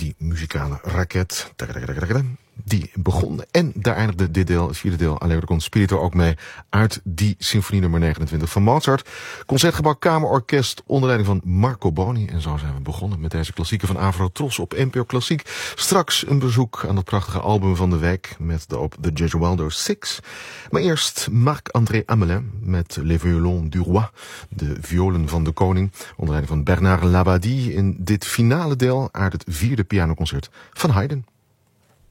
die muzikale raket. Die begon en daar eindigde dit deel, het vierde deel, Allegro con Spirito ook mee uit die symfonie nummer 29 van Mozart. Concertgebouw Kamerorkest onder leiding van Marco Boni. En zo zijn we begonnen met deze klassieker van Avro Tros op NPO Klassiek. Straks een bezoek aan dat prachtige album van de week met daarop The Gesualdo 6. Maar eerst Marc-André Hamelin met Les Violons du Roi, de violen van de koning, onder leiding van Bernard Labadie in dit finale deel uit het vierde pianoconcert van Haydn.